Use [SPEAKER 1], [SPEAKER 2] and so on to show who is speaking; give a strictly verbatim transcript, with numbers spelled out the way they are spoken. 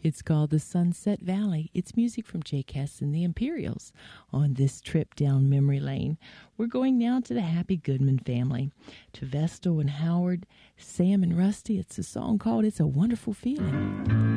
[SPEAKER 1] It's called The Sunset Valley. It's music from Jake Hess and the Imperials on this trip down memory lane. We're going now to the Happy Goodman family, to Vestal and Howard, Sam and Rusty. It's a song called It's a Wonderful Feeling.